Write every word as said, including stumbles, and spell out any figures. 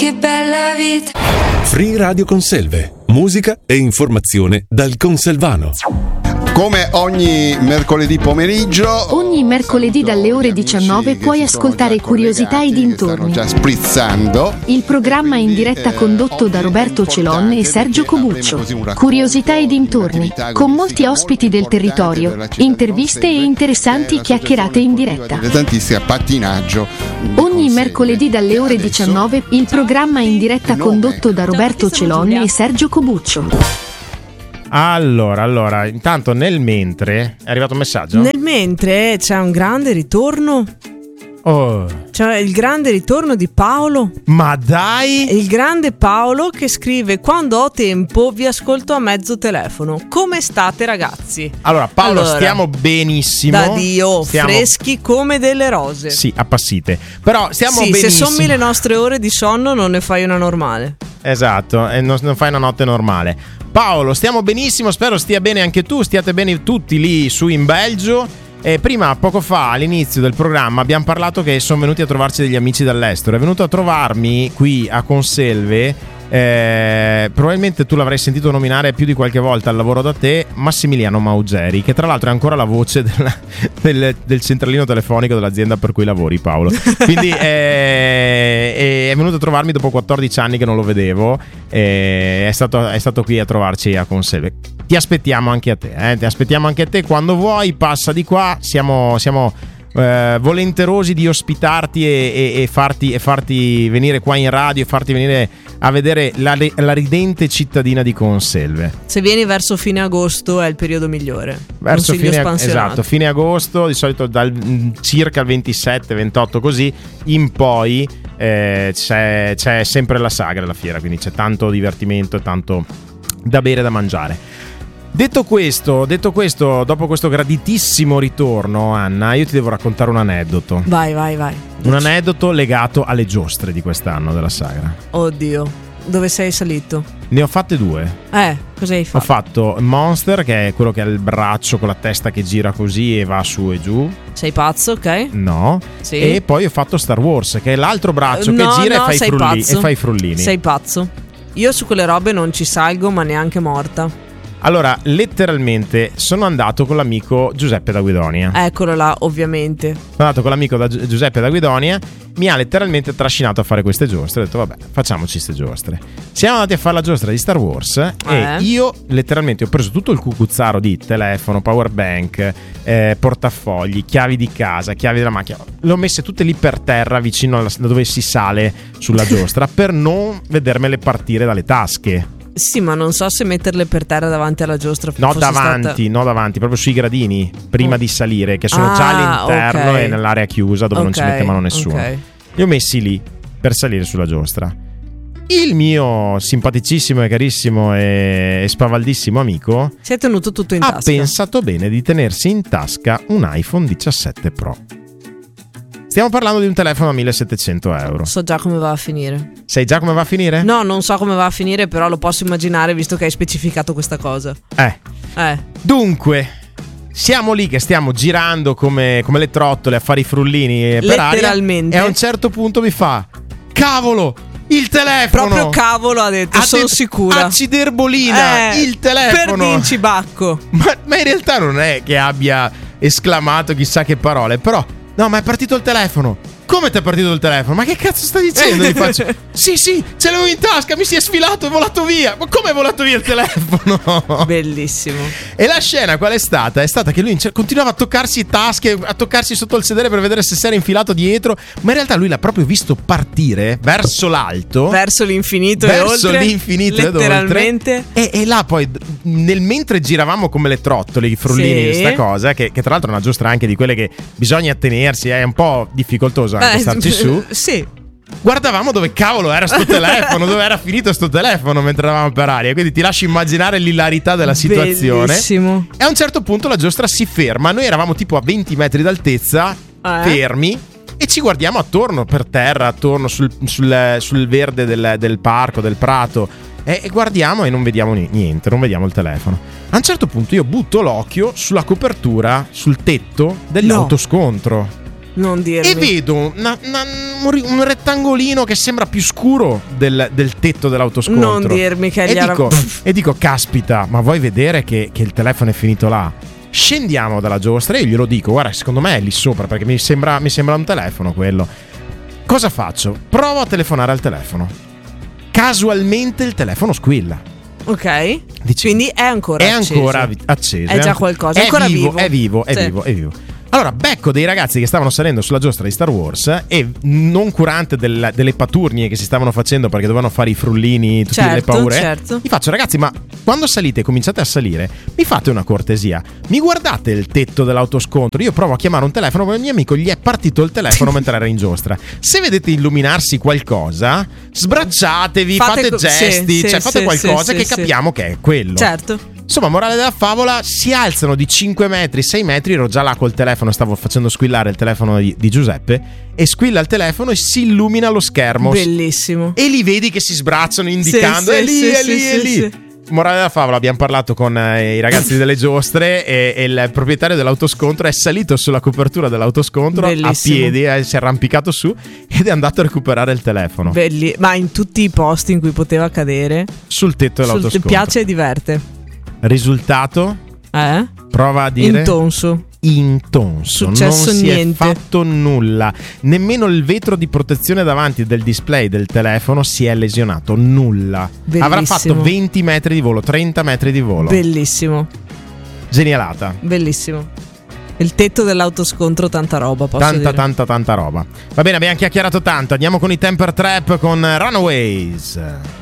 che bella vita. Free Radio Conselve, musica e informazione dal Conselvano. Come ogni mercoledì pomeriggio, ogni mercoledì dalle ore diciannove puoi ascoltare Curiosità e dintorni. Stanno già sprizzando. Il programma in diretta condotto da Roberto Celon e Sergio Cobuccio. Curiosità e dintorni, con molti ospiti del territorio, interviste e interessanti chiacchierate in diretta. Tantissimo pattinaggio. Ogni mercoledì dalle ore diciannove il programma in diretta condotto da Roberto Celon e Sergio Cobuccio. Allora, allora, intanto nel mentre è arrivato un messaggio. Nel mentre c'è un grande ritorno. Oh. C'è il grande ritorno di Paolo. Ma dai! Il grande Paolo che scrive: quando ho tempo vi ascolto a mezzo telefono. Come state, ragazzi? Allora, Paolo, allora, stiamo benissimo. Da Dio, stiamo... freschi come delle rose. Sì, appassite. Però stiamo sì, benissimo. Se sommi le nostre ore di sonno non ne fai una normale. Esatto, e non, non fai una notte normale. Paolo, stiamo benissimo, spero stia bene anche tu, stiate bene tutti lì su in Belgio. Eh, prima, poco fa, all'inizio del programma, abbiamo parlato che sono venuti a trovarci degli amici dall'estero. È venuto a trovarmi qui a Conselve. Eh, probabilmente tu l'avrai sentito nominare più di qualche volta al lavoro da te, Massimiliano Maugeri, che tra l'altro è ancora la voce del, del, del centralino telefonico dell'azienda per cui lavori, Paolo. Quindi eh, è venuto a trovarmi dopo quattordici anni che non lo vedevo. Eh, è, stato, è stato qui a trovarci a Conselve. Ti aspettiamo anche a te, eh? Ti aspettiamo anche a te quando vuoi, passa di qua, siamo... siamo Uh, volenterosi di ospitarti e, e, e, farti, e farti venire qua in radio e farti venire a vedere la, la ridente cittadina di Conselve. Se vieni verso fine agosto è il periodo migliore. Verso fine, esatto, fine agosto, di solito dal circa il ventisette ventotto così in poi eh, c'è, c'è sempre la sagra alla fiera, quindi c'è tanto divertimento e tanto da bere e da mangiare. Detto questo, detto questo, dopo questo graditissimo ritorno, Anna, io ti devo raccontare un aneddoto. Vai, vai, vai. Un aneddoto legato alle giostre di quest'anno della sagra. Oddio, dove sei salito? Ne ho fatte due. Eh, cosa hai fatto? Ho fatto Monster, che è quello che ha il braccio con la testa che gira così e va su e giù. Sei pazzo, ok? No. Sì. E poi ho fatto Star Wars, che è l'altro braccio uh, che no, gira no, e, fa i frulli- e fa i frullini. Sei pazzo. Io su quelle robe non ci salgo, ma neanche morta. Allora, letteralmente sono andato con l'amico Giuseppe da Guidonia. Eccolo là, ovviamente. Sono andato con l'amico da Gi- Giuseppe da Guidonia. Mi ha letteralmente trascinato a fare queste giostre. Ho detto, vabbè, facciamoci queste giostre. Siamo andati a fare la giostra di Star Wars. Eh. E io letteralmente ho preso tutto il cucuzzaro di telefono, power bank, eh, portafogli, chiavi di casa, chiavi della macchina. Le ho messe tutte lì per terra, vicino alla, dove si sale sulla giostra, per non vedermele partire dalle tasche. Sì, ma non so se metterle per terra davanti alla giostra. No, davanti, stata... no davanti, proprio sui gradini prima oh. di salire, che sono ah, già all'interno okay. e nell'area chiusa dove okay. non ci mette mano nessuno. Okay. Li ho messi lì per salire sulla giostra. Il mio simpaticissimo e carissimo e spavaldissimo amico si è tenuto tutto in ha tasca. Ha pensato bene di tenersi in tasca un iPhone diciassette Pro. Stiamo parlando di un telefono a millesettecento euro. So già come va a finire. Sai già come va a finire? No, non so come va a finire, però lo posso immaginare visto che hai specificato questa cosa. Eh. Eh. Dunque, siamo lì che stiamo girando come, come le trottole a fare i frullini per letteralmente aria, e a un certo punto mi fa: cavolo, il telefono! Proprio cavolo, ha detto, ha sono detto, sicura. Acciderbolina, eh, il telefono! Per Vinci Bacco. Ma, ma in realtà non è che abbia esclamato chissà che parole, però... No, ma è partito il telefono. Come ti è partito il telefono? Ma che cazzo stai dicendo? Gli faccio: sì, sì, ce l'avevo in tasca, mi si è sfilato, è volato via. Ma come è volato via il telefono? Bellissimo. E la scena qual è stata? È stata che lui continuava a toccarsi tasche, a toccarsi sotto il sedere per vedere se si era infilato dietro. Ma in realtà lui l'ha proprio visto partire verso l'alto, verso l'infinito verso e oltre. Verso l'infinito letteralmente. ed oltre. E, e là poi, nel mentre giravamo come le trottole, i frullini, questa sì. cosa, che, che tra l'altro è una giostra anche di quelle che bisogna tenersi, è un po' difficoltoso anche eh, starci su. Sì. Guardavamo dove cavolo era sto telefono, dove era finito sto telefono mentre eravamo per aria. Quindi ti lascio immaginare l'ilarità della situazione. Bellissimo. E a un certo punto la giostra si ferma. Noi eravamo tipo a venti metri d'altezza, eh? fermi, e ci guardiamo attorno, per terra, attorno sul, sul, sul verde del, del parco, del prato. E, e guardiamo e non vediamo niente, non vediamo il telefono. A un certo punto io butto l'occhio sulla copertura, sul tetto dell'autoscontro. No. Non dirmi. E vedo una, una, un rettangolino che sembra più scuro del, del tetto dell'autoscontro. Non dirmi che e gli dico, era... e dico, caspita, ma vuoi vedere che, che il telefono è finito là? Scendiamo dalla giostra e io glielo dico, guarda, secondo me è lì sopra, perché mi sembra, mi sembra un telefono quello. Cosa faccio? Provo a telefonare al telefono. Casualmente il telefono squilla. Ok. Dici, quindi è ancora è acceso. ancora acceso. È già qualcosa, è, è ancora vivo, vivo. È vivo, è sì. vivo, è vivo. Allora becco dei ragazzi che stavano salendo sulla giostra di Star Wars e non curante del, delle paturnie che si stavano facendo perché dovevano fare i frullini, tutte certo, le paure, certo. Gli faccio, ragazzi, ma quando salite e cominciate a salire, mi fate una cortesia, mi guardate il tetto dell'autoscontro, io provo a chiamare un telefono, ma il mio amico gli è partito il telefono mentre era in giostra. Se vedete illuminarsi qualcosa, sbracciatevi, fate, fate co- gesti, sì, cioè sì, fate sì, qualcosa sì, che sì. capiamo che è quello. Certo. Insomma, morale della favola, si alzano di cinque metri, sei metri, ero già là col telefono, stavo facendo squillare il telefono di, di Giuseppe, e squilla il telefono e si illumina lo schermo. Bellissimo. E li vedi che si sbracciano indicando, sì, è lì, sì, è sì, lì, sì, è lì. sì. Morale della favola, abbiamo parlato con eh, i ragazzi delle giostre e, e il proprietario dell'autoscontro è salito sulla copertura dell'autoscontro Bellissimo. a piedi, eh, si è arrampicato su ed è andato a recuperare il telefono. Belli, ma in tutti i posti in cui poteva cadere. Sul tetto Sul, dell'autoscontro. piace e diverte. Risultato? Eh? Prova a dire Intonso. Intonso, Successo non si niente. è fatto nulla, nemmeno il vetro di protezione davanti del display del telefono si è lesionato, nulla. Bellissimo. Avrà fatto venti metri di volo, trenta metri di volo. Bellissimo. Genialata. Bellissimo. Il tetto dell'autoscontro, tanta roba, posso Tanta dire. tanta tanta roba. Va bene, abbiamo chiacchierato tanto, andiamo con i Temper Trap con Runaways.